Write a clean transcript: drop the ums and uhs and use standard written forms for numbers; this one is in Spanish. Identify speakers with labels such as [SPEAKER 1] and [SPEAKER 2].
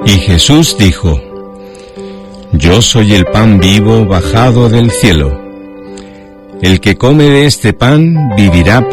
[SPEAKER 1] Y Jesús dijo: Yo soy el pan vivo bajado del cielo. El que come de este pan vivirá